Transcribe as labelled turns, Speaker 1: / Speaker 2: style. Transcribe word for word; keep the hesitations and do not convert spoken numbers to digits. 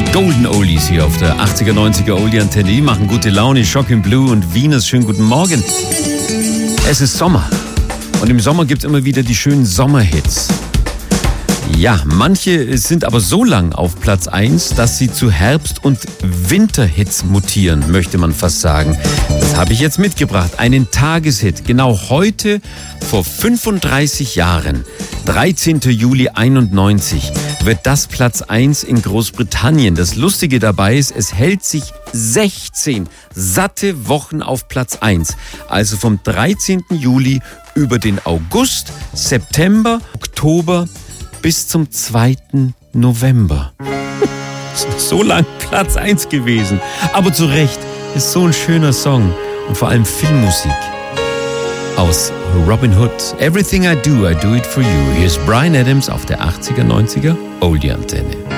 Speaker 1: Golden Oldies hier auf der achtziger, neunziger Oldie-Antenne. Die machen gute Laune. Shocking Blue und Venus, schönen guten Morgen. Es ist Sommer. Und im Sommer gibt es immer wieder die schönen Sommerhits. Ja, manche sind aber so lang auf Platz eins, dass sie zu Herbst- und Winterhits mutieren, möchte man fast sagen. Das habe ich jetzt mitgebracht. Einen Tageshit. Genau heute vor fünfunddreißig Jahren, dreizehnter Juli einundneunzig, wird das Platz eins in Großbritannien. Das Lustige dabei ist, es hält sich sechzehn satte Wochen auf Platz eins. Also vom dreizehnten Juli über den August, September, Oktober bis zum zweiten November. So lang Platz eins gewesen. Aber zu Recht, ist so ein schöner Song und vor allem Filmmusik. Aus Robin Hood. Everything I do, I do it for you. Hier ist Bryan Adams auf der achtziger, neunziger Oldie-Antenne.